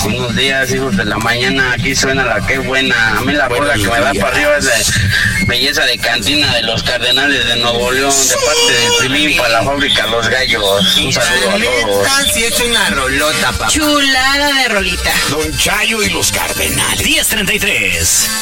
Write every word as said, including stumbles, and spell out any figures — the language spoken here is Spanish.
Buenos días, hijos de la mañana. Aquí suena la que buena. A mí la bola que me da para arriba es de belleza de cantina de los Cardenales de Nuevo León, de parte de Pilín para la fábrica Los Gallos. Un saludo a todos. Si es una rolota, papá. Chulada de rolita. Don Chayo y los Cardenales. diez treinta y tres.